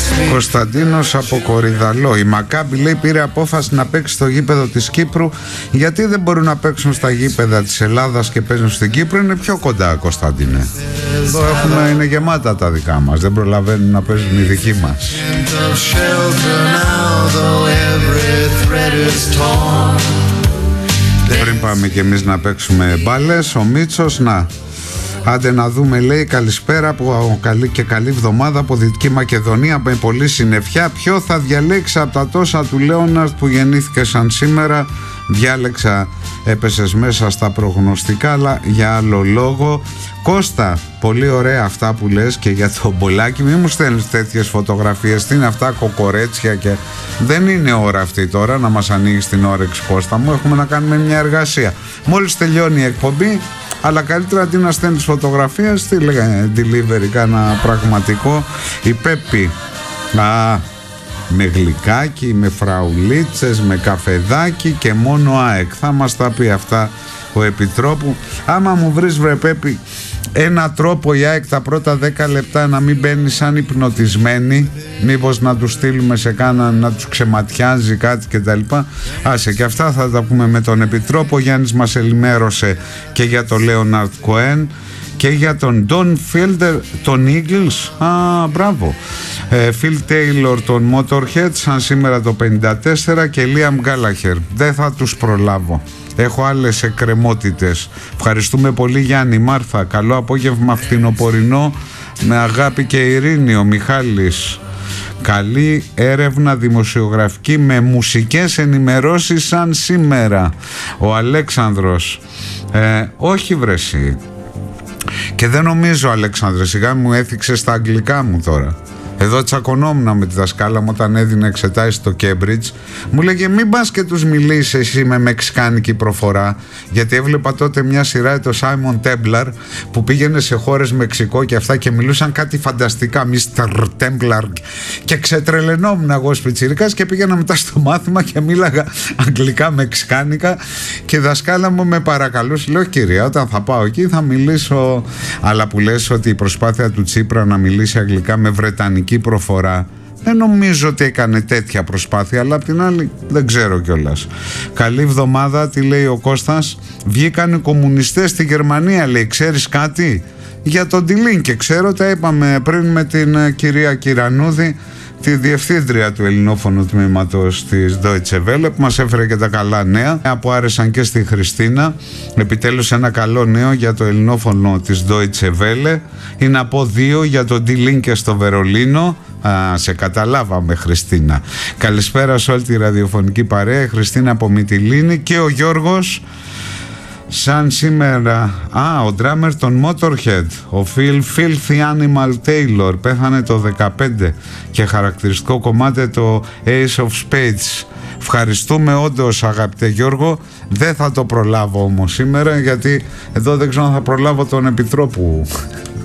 Κωνσταντίνος από Κορυδαλό. Η Μακάμπι, λέει, πήρε απόφαση να παίξει στο γήπεδο της Κύπρου. Γιατί δεν μπορούν να παίξουν στα γήπεδα της Ελλάδας και παίζουν στην Κύπρο? Είναι πιο κοντά, Κωνσταντίνε. Εδώ είναι γεμάτα τα δικά μας. Δεν προλαβαίνουν να παίζουν οι δικοί μας. Πριν πάμε κι εμείς να παίξουμε μπάλες, ο Μίτσος, να, άντε να δούμε, λέει, καλησπέρα και καλή εβδομάδα από Δυτική Μακεδονία με πολλή συννεφιά. Ποιο θα διαλέξει από τα τόσα του Λέοναρτ που γεννήθηκε σαν σήμερα? Διάλεξα, έπεσες μέσα στα προγνωστικά, αλλά για άλλο λόγο. Κώστα, πολύ ωραία αυτά που λες και για το μπολάκι. Μη μου στέλνεις τέτοιες φωτογραφίες. Τι είναι αυτά, κοκορέτσια? Και δεν είναι ώρα αυτή τώρα να μας ανοίγεις την όρεξη, Κώστα μου. Έχουμε να κάνουμε μια εργασία. Μόλις τελειώνει η εκπομπή, αλλά καλύτερα αντί να στέλνεις φωτογραφίες, τι λέγανε, delivery, κάνα πραγματικό. Η Πέπη, με γλυκάκι, με φραουλίτσες, με καφεδάκι και μόνο ΑΕΚ. Θα μας τα πει αυτά ο Επιτρόπου. Άμα μου βρεις, βρε Πέπη, ένα τρόπο η ΑΕΚ τα πρώτα 10 λεπτά να μην μπαίνει σαν υπνοτισμένη, μήπως να τους στείλουμε σε κάνα, να τους ξεματιάζει κάτι κτλ. Άσε, και αυτά θα τα πούμε με τον Επιτρόπο. Ο Γιάννης μας ενημέρωσε και για τον Λέοναρτ Κοέν και για τον Don Fielder των Eagles. Μπράβο. Phil Taylor των Motorhead, σαν σήμερα το 54, και Liam Gallagher. Δεν θα τους προλάβω. Έχω άλλες εκκρεμότητες. Ευχαριστούμε πολύ, Γιάννη. Μάρθα, καλό απόγευμα φθινοπορεινό, με αγάπη και ειρήνη. Ο Μιχάλης, καλή έρευνα δημοσιογραφική με μουσικές ενημερώσεις σαν σήμερα. Ο Αλέξανδρος, όχι βρεσί. Και δεν νομίζω, Αλέξανδρε, σιγά μου έθιξε στα αγγλικά μου τώρα. Εδώ τσακωνόμουν με τη δασκάλα μου όταν έδινε εξετάσεις στο Cambridge. Μου λέγε μην πας και τους μιλήσεις εσύ με μεξικάνικη προφορά, γιατί έβλεπα τότε μια σειρά, το Simon Templar, που πήγαινε σε χώρες Μεξικό και αυτά και μιλούσαν κάτι φανταστικά, Mr. Templar, και ξετρελαινόμουν εγώ σπιτσιρικάς και πήγαινα μετά στο μάθημα και μίλαγα αγγλικά μεξικάνικα και η δασκάλα μου με παρακαλούσε, λέω κυρία, όταν θα πάω εκεί θα μιλήσω. Αλλά που λες ότι η προσπάθεια του Τσίπρα να μιλήσει αγγλικά με βρετανική προφορά, δεν νομίζω ότι έκανε τέτοια προσπάθεια, αλλά απ' την άλλη δεν ξέρω κιόλας. Καλή εβδομάδα, τι λέει ο Κώστας. Βγήκαν οι κομμουνιστές στη Γερμανία, λέει, ξέρεις κάτι για τον Τιλίν? Και ξέρω, τα είπαμε πριν με την κυρία Κυρανούδη, τη διευθύντρια του ελληνόφωνου τμήματος της Deutsche Welle, που μας έφερε και τα καλά νέα που άρεσαν και στη Χριστίνα. Επιτέλους ένα καλό νέο για το ελληνόφωνο της Deutsche Welle. Ή να πω δύο για τον Τιλίν και στο Βερολίνο. Σε καταλάβαμε, Χριστίνα. Καλησπέρα σε όλη τη ραδιοφωνική παρέα. Η Χριστίνα από Μυτιλήνη και ο Γιώργος, σαν σήμερα, ο ντράμερ των Motorhead, ο Phil Filthy Animal Taylor, πέθανε το 15 και χαρακτηριστικό κομμάτι το Ace of Spades. Ευχαριστούμε όντως, αγαπητέ Γιώργο. Δεν θα το προλάβω όμως σήμερα, γιατί εδώ δεν ξέρω αν θα προλάβω τον Επιτρόπου